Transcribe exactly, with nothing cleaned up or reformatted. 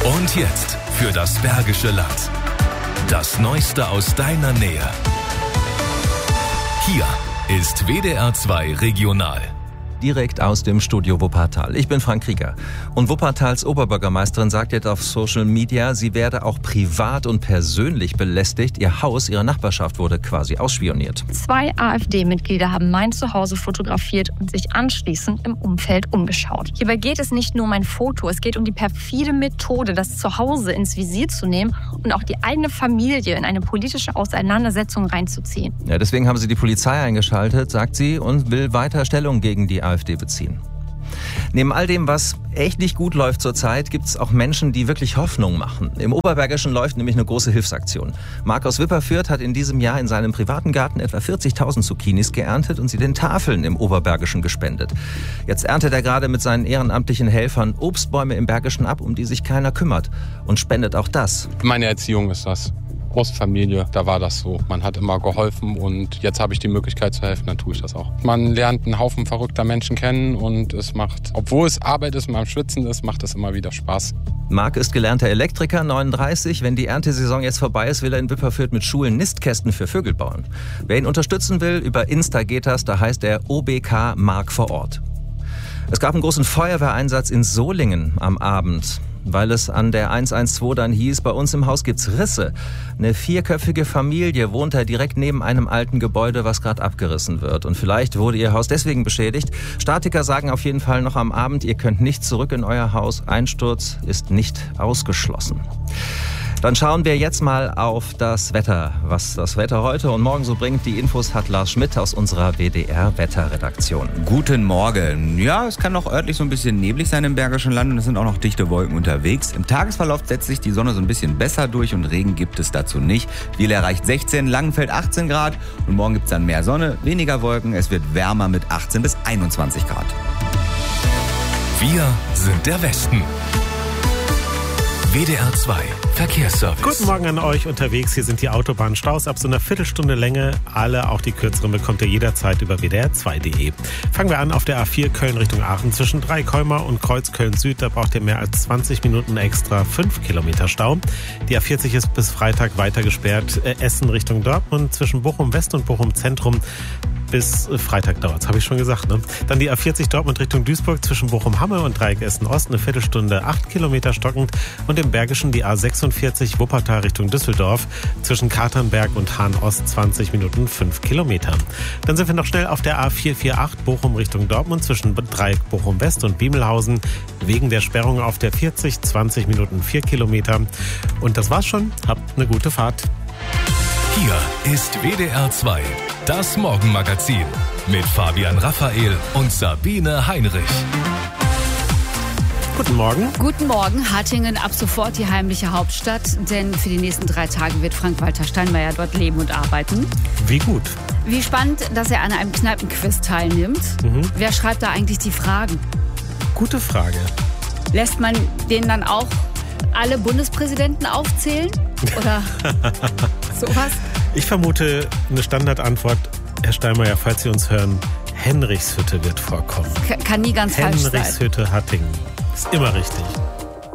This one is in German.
Und jetzt für das Bergische Land. Das Neueste aus deiner Nähe. Hier ist W D R zwei Regional. Direkt aus dem Studio Wuppertal. Ich bin Frank Krieger. Und Wuppertals Oberbürgermeisterin sagt jetzt auf Social Media, sie werde auch privat und persönlich belästigt. Ihr Haus, ihre Nachbarschaft wurde quasi ausspioniert. Zwei AfD-Mitglieder haben mein Zuhause fotografiert und sich anschließend im Umfeld umgeschaut. Hierbei geht es nicht nur um ein Foto, es geht um die perfide Methode, das Zuhause ins Visier zu nehmen und auch die eigene Familie in eine politische Auseinandersetzung reinzuziehen. Ja, deswegen haben sie die Polizei eingeschaltet, sagt sie, und will weiter Stellung gegen die AfD beziehen. Neben all dem, was echt nicht gut läuft zurzeit, gibt es auch Menschen, die wirklich Hoffnung machen. Im Oberbergischen läuft nämlich eine große Hilfsaktion. Marc aus Wipperfürth hat in diesem Jahr in seinem privaten Garten etwa vierzigtausend Zucchinis geerntet und sie den Tafeln im Oberbergischen gespendet. Jetzt erntet er gerade mit seinen ehrenamtlichen Helfern Obstbäume im Bergischen ab, um die sich keiner kümmert, und spendet auch das. Meine Erziehung ist das. Großfamilie, da war das so. Man hat immer geholfen und jetzt habe ich die Möglichkeit zu helfen, dann tue ich das auch. Man lernt einen Haufen verrückter Menschen kennen und es macht, obwohl es Arbeit ist und man am Schwitzen ist, macht es immer wieder Spaß. Marc ist gelernter Elektriker, neununddreißig. Wenn die Erntesaison jetzt vorbei ist, will er in Wipperfürth mit Schulen Nistkästen für Vögel bauen. Wer ihn unterstützen will, über Insta geht das, da heißt er O B K Marc vor Ort. Es gab einen großen Feuerwehreinsatz in Solingen am Abend, weil es an der eins eins zwei dann hieß, bei uns im Haus gibt's Risse. Eine vierköpfige Familie wohnt da direkt neben einem alten Gebäude, was gerade abgerissen wird. Und vielleicht wurde ihr Haus deswegen beschädigt. Statiker sagen auf jeden Fall noch am Abend, ihr könnt nicht zurück in euer Haus. Einsturz ist nicht ausgeschlossen. Dann schauen wir jetzt mal auf das Wetter. Was das Wetter heute und morgen so bringt, die Infos hat Lars Schmidt aus unserer W D R-Wetterredaktion. Guten Morgen. Ja, es kann noch örtlich so ein bisschen neblig sein im Bergischen Land und es sind auch noch dichte Wolken unterwegs. Im Tagesverlauf setzt sich die Sonne so ein bisschen besser durch und Regen gibt es dazu nicht. Wiel erreicht sechzehn, Langenfeld achtzehn Grad und morgen gibt es dann mehr Sonne, weniger Wolken. Es wird wärmer mit achtzehn bis einundzwanzig Grad. Wir sind der Westen. W D R zwei Verkehrsservice. Guten Morgen an euch unterwegs. Hier sind die Autobahnstaus ab so einer Viertelstunde Länge. Alle, auch die kürzeren, bekommt ihr jederzeit über W D R zwei Punkt de. Fangen wir an auf der A vier Köln Richtung Aachen. Zwischen Dreikolmer und Kreuz Köln Süd, da braucht ihr mehr als zwanzig Minuten extra, fünf Kilometer Stau. Die A vierzig ist bis Freitag weiter gesperrt. Essen Richtung Dortmund zwischen Bochum West und Bochum Zentrum. Bis Freitag dauert es, habe ich schon gesagt. Ne? Dann die A vierzig Dortmund Richtung Duisburg zwischen Bochum-Hamme und Dreieck Essen-Ost, eine Viertelstunde, acht Kilometer stockend. Und im Bergischen die A sechsundvierzig Wuppertal Richtung Düsseldorf zwischen Katernberg und Hahn-Ost, zwanzig Minuten, fünf Kilometer. Dann sind wir noch schnell auf der A vier vier acht Bochum Richtung Dortmund zwischen Dreieck Bochum-West und Biemelhausen. Wegen der Sperrung auf der vierzig, zwanzig Minuten, vier Kilometer. Und das war's schon. Habt eine gute Fahrt. Hier ist W D R zwei, das Morgenmagazin mit Fabian Raphael und Sabine Heinrich. Guten Morgen. Guten Morgen. Hattingen ab sofort die heimliche Hauptstadt, denn für die nächsten drei Tage wird Frank-Walter Steinmeier dort leben und arbeiten. Wie gut. Wie spannend, dass er an einem Kneipenquiz teilnimmt. Mhm. Wer schreibt da eigentlich die Fragen? Gute Frage. Lässt man denen dann auch alle Bundespräsidenten aufzählen? Oder sowas? Ich vermute eine Standardantwort, Herr Steinmeier, falls Sie uns hören, Henrichshütte wird vorkommen. K- kann nie ganz falsch sein. Henrichshütte, Hattingen. Ist immer richtig.